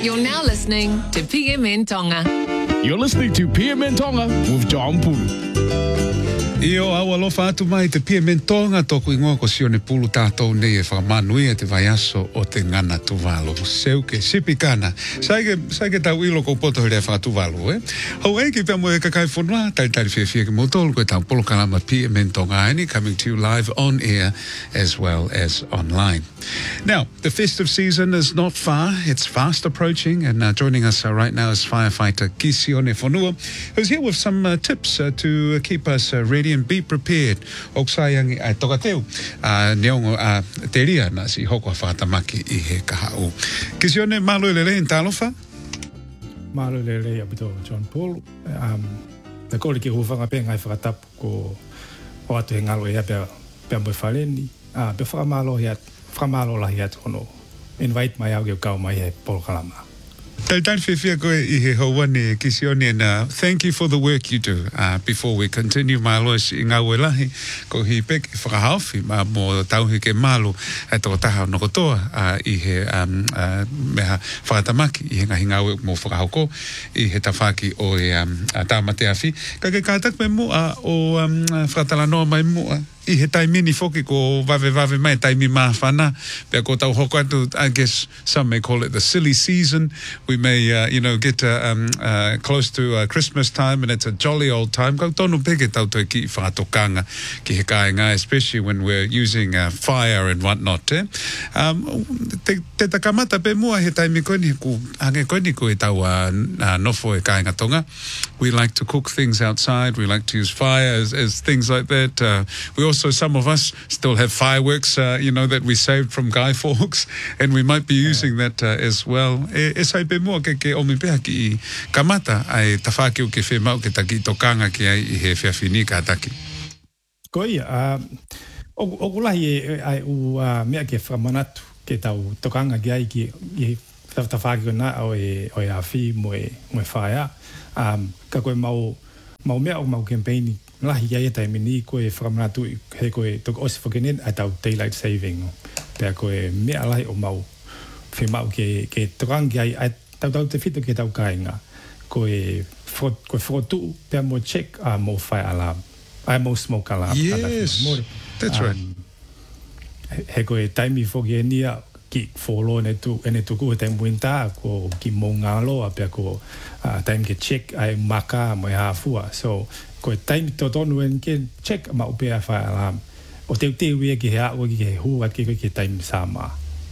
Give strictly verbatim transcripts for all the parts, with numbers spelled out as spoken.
You're now listening to P M N Tonga. You're listening to P M N Tonga with John Pulu. Io awa lofa atu mai te P M N Tonga toku ingoa ko sione pulu tātou nei e whakamanui e te vai aso o te ngana tuvalo. Seuke sipikana. Saike, saike tau ilo ko poto hiri e whakatuvalo, eh? Hau eiki pia mo e kakai whanua, tai tai whia whia ki motolu koe tau polo kalama P M N Tonga aini, coming to you live on air as well as online. Now, the festive season is not far. It's fast approaching, and uh, joining us uh, right now is firefighter Kisione Whanua, who's here with some uh, tips uh, to uh, keep us uh, ready and be prepared. Oksayangi ai toka teu, uh, neongo uh, te ria na si hoko whakatamaki i he kahau. Kisione, malo lele in talofa? Malo lele abito John Paul. Um, na kore ki huvanga pe ngai whakatapu ko o atu he ngalo ea pia pia mboi whaleni. Uh, pia whakamalo hiat whakamalo lahi atu kono. Invite mai au ke kau mai he polo kalama. Tai tai whiwhia koe i he hauane Kisione, and uh, thank you for the work you do. Uh, before we continue, my lois i ngā ue lahi, ko hi pek i whakahauwhi, ma mo tauhi ke malu e tō taha nokotoa uh, i he um, uh, meha whakatamaki, i he ngahi ngā ue mo whakahauko, i he tawhaki o e um, tāmate awhi. Ka ke kātak me mua o um, whakatalanoa mai mua, i he taimini foki ko vave vave mai taimi mawhana. Pea ko tau hoko atu, I guess some may call it the silly season. We may, uh, you know, get uh, um, uh, close to uh, Christmas time, and it's a jolly old time. Kau tonu peke tau toi ki whakatokanga ki he kāinga, especially when we're using uh, fire and whatnot. Eh? Um, te, te takamata pe mua he taimi koini ku ange koini ko e tau uh, nofo e kāinga tonga. We like to cook things outside. We like to use fire as, as things like that. Uh, we also So some of us still have fireworks, uh, you know, that we saved from Guy Fawkes, and we might be using yeah. that uh, as well. E, e sai pe mua ke ke omi pēha ki i kamata ai tawhākeu ke whemau ke taki tokanga ki ai i he whiawhini ka taki. Koi, uh, oku lahi e ai u uh, mea ke whamanatu ke tau tokanga ki ai ki i tawhākeu na o e, o e awhi mo e, mo e whaia. Um, ka koe mau, mau mea o mau campaigni lahi ia e taimini koe whakamanatu he koe toko osi whakenen a tau daylight saving. Pea koe mea lahi o mau whemau ke, ke tokangi ai ai tau tau te whito ke tau kāinga. Koe whotu pea mo check a mo fire alarm. Ai mo smoke alarm. Yes, that's right. Um, he koe taimi whoki e nia ki wholo ene tu ene tuku he taimu inta ko ki mo ngalo a pea ko uh, taim ke check ai maka mo e hafua. So ko taimi to tonu en ke check ma upea fa alarm o te te wi ki ha o ki he hu at ki ki taimi sama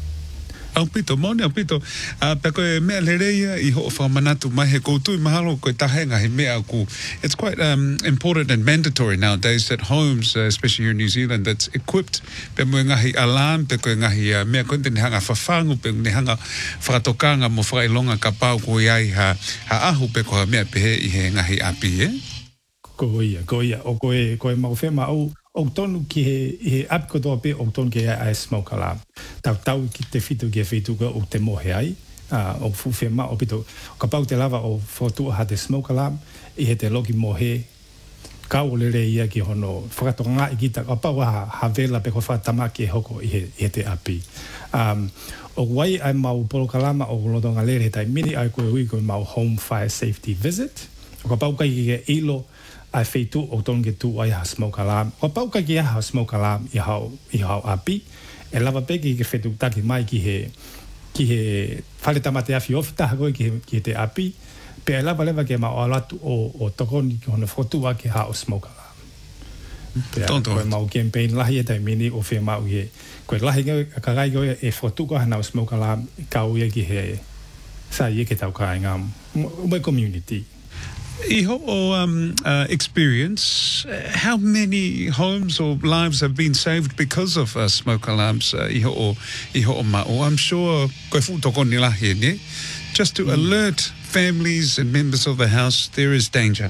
au pito mone au pito a pe ko me lereia I ho fa manatu mai he koutu mahalo ko tahenga he mea ku. It's quite um, important and mandatory nowadays that homes, uh, especially here in New Zealand, that's equipped pe mo ngahi alarm pe ko ngahi uh, mea ko te hanga fafangu pe ne hanga whakatokanga mo whailonga ka pau ko iai ha ha ahu pe ko mea pe he I he ngahi api eh. Ko ia, ko ia, o koe, koe mau whema au, o tonu ki he, he api kotoa pe, o tonu ki he a smoke alarm. Tau tau ki te whitu ki he whituka o te mohe ai, uh, o fu whema, o pito, ka pau te lava o whotua ha te smoke alarm, I he te loki mohe, ka o lere ia ki hono, whakatoka I kita, ka pau ha, ha vela pe ko whakatama ki he hoko I he, I he te api. Um, o wai ai mau polo kalama o lotonga lere he tai mini ai koe hui koe mau home fire safety visit, o ka pau kai ki he ilo, ai feitu o tonge tu ai ha smoke alarm. O pauka ki ha smoke alarm I hau I hau api. E lava peki ki fetu taki mai ki he ki he whale tamate awhi ofita hagoi ki, ki te api. Pe e lava leva ke ma o alatu o, o tokoni ki hona whotua ki ha o smoke alarm. Pe a koe mau campaign lahi e tai mini o whi mau i he. Koe lahi ngau ka gai koe e whotuka hana o smoke alarm ka uia ki he sa i e ke tau kai ngam. Umai community. Iho o um, uh, experience, uh, how many homes or lives have been saved because of uh, smoke alarms? Uh, iho o iho o ma'o. I'm sure koe fu toko ni lahi ne, just to mm. alert families and members of the house there is danger.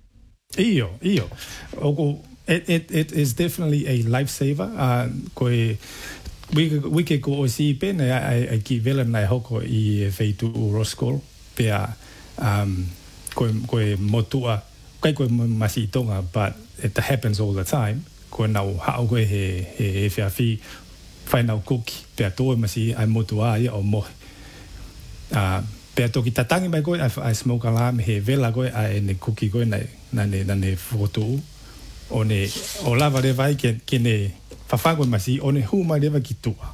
Iyo, iyo. Oko, it, it, it is definitely a lifesaver. Uh, koe we we ke ko o si pena ai ai ki vela nai hoko I feitu o Roskol pea um koe, koe motua, kai koe masi tonga, but it happens all the time. Koe nau hao koe he, he, he whiawhi, whai nau kuki, pea tōe masi ai motua ia o mohi. Uh, Pea toki tatangi mai koe ai smoke alarm he vela koe ai ne kuki koe nei na ne na ne foto o ne o lava le vai ke ke ne fafango masi o ne huma le va kitua.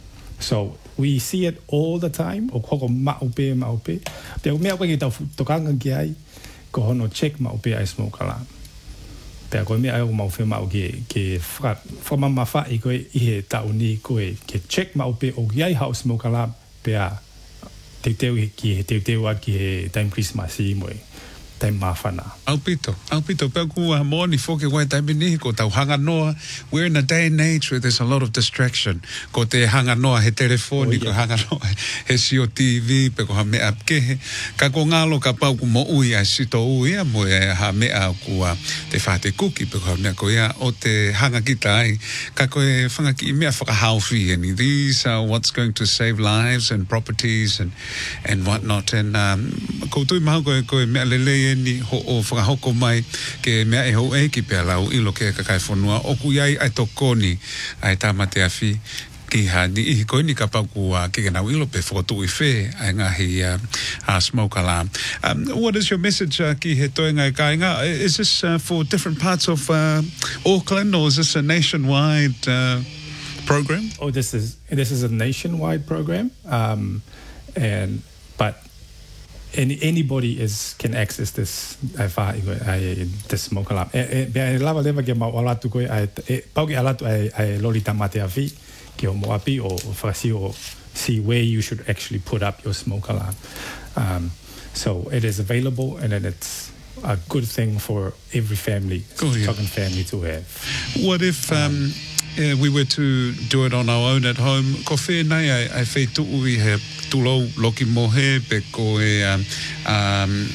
So we see it all the time o koko maupe maupe. Te o mea koe ki tau tokanga ki ai ko hono check maupe ai smoke alarm. Pea koe mea ai o maupe mau ke ke fra fra mama fa i koe i he tau ni koe ke check maupe o ki ai hau smoke alarm pea te teu ki te teu aki he time Christmas i moe time mawhana. Au pito, au pito, pea kua moni foke wai taimi ni, ko tau hanga noa. We're in a day and age where there's a lot of distraction. Ko te hanga noa he telefoni, oh, yeah. Ko hanga noa he si o T V, pe ko ha mea kehe. Ka ko ngalo ka pau ku mo ui a sito ui a mo e ha mea kua te whate kuki, pe ko ha mea ko ia o te hanga kita ai. Ka ko e whanga ki mea whakahauwhi, and these are what's going to save lives and properties and and whatnot. And um, ko tui mahu ko e, ko e mea lele ni ho o whakahoko mai ke mea e ho e ki pea lau ilo ke kakai whanua oku iai ai tokoni ai tamate a whi ki ha ni ihi koe ni ka pauku a ke ganau ilo pe whakatu i whe ai ngahi uh, uh, smoke alarm. Um, what is your message uh, ki he toenga i kainga? Is this uh, for different parts of uh, Auckland or is this a nationwide uh, program? Oh, this is this is a nationwide program, um, and but any anybody is can access this. I fa I this smoke alarm. E e lava leva ke ma wala tu ko ai pau ke ala tu ai ai lolita mate afi ke o moapi o fasi o see where you should actually put up your smoke alarm. Um, so it is available, and then it's a good thing for every family, oh, yeah. Tongan family to have. What if um, uh, we were to do it on our own at home? Ko whenai ai, ai whei tuu i he tulo loki mohe pe ko e um, um,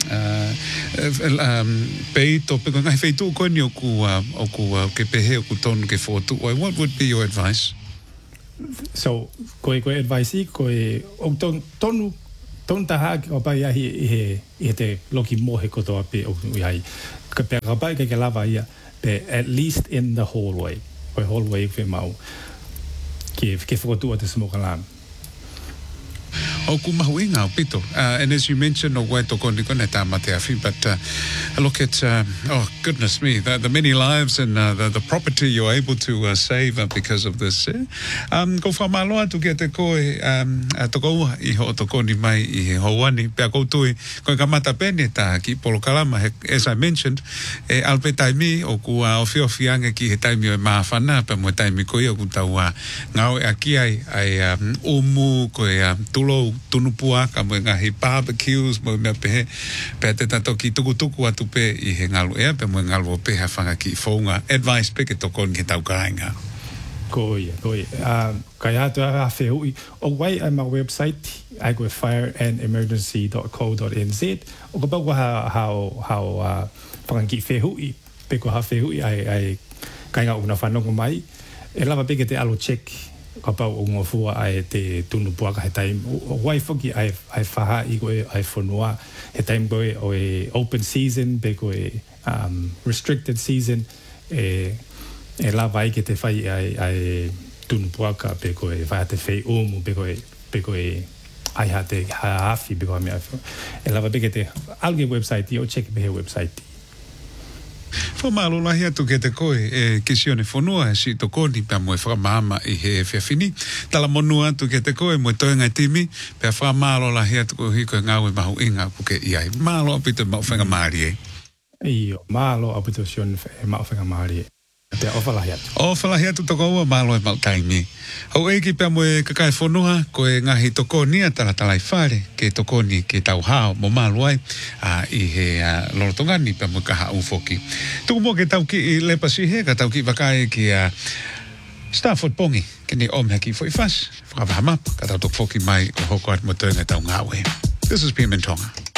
uh, um, peito pe ko ngai whei tuu koe ni oku, uh, oku uh, ke pehe oku tonu ke whotu. What would be your advice? So, koe koe advice i, koe o ton, tonu Tonu taha o pai ahi i he, i he te loki mohe kotoa pe o iai. Ka pe ka pai ke ke lava ia, pe at least in the hallway. Koe hallway whi mau. Ke, ke whakotua te smoke alarm. O ku mahu inga o pito. Uh, and as you mentioned, o wai toko ni kone tā mate awhi, but uh, look at, uh, oh goodness me, the, the many lives and uh, the, the property you're able to uh, save uh, because of this. Eh? Um, ko whamaloa tu ke te koe, um, uh, toko ua i ho toko ni mai i he hauani, pia koutui, koe ka mata pene tā ki polo kalama, he, as I mentioned, e alpe taimi o ku uh, o whiawhianga ki he taimi o e maawhana, pa mo taimi koe o ku tau uh, ngau e aki ai, ai um, umu, koe uh, tulo, tunupua ka mo ngahi barbecues mo me pe pe te tato ki tuku tuku atu pe i he ngalu ea pe mo ngalu pe ha whanga ki whaunga advice pe ke toko ni ke tau kainga. Ko ia, ko ia. Um, kai atu a whehui. O wai ai ma website, ai koe fire and emergency dot co dot n z. O ka pau ha hao hao uh, whangangi whehui. Pe ko ha whehui ai ai kainga una whanongo mai. E lava pe ke te alo check ka pau o ngofua ai te tunu puaka he taim. O wai whoki ai, ai whaha i koe ai whanua. He taim koe o e open season, pe koe um, restricted season. E, e la vai ke te whai ai, ai tunu puaka, pe koe whai te whai umu, pe koe, pe koe ai ha te haafi, pe koe mea. E la vai pe ke te alge website i o check pe he website i. Whamalo lahi atu ke te koe e kisione whanua e si tokoni pia mo e whamama i he whiawhini. Tala monu atu ke te koe mo e toenga timi pia whamalo lahi atu ko hiko e ngau e mahu inga puke iai. Malo apito mau whenga maari e. Iyo, malo apito sion e mau whenga maari e. Pia ofa lahi atu. Ofa lahi atu toko ua malo e mau taimi. Hau eiki pia mo e kakai whanua ko e ngahi tokoni a tala talai whare ke tokoni ke tau hao mo malo ai uh, i he uh, lorotongani pia mo kaha ufoki. Tuku mo ke tau ki i lepasi he ka tau ki wakai ki a uh, Stafford Pongi ke ni om haki fo i fas. Whakawahama ka tau tok foki mai o hoko at mo tōnga tau ngawe. This is P M N Tonga.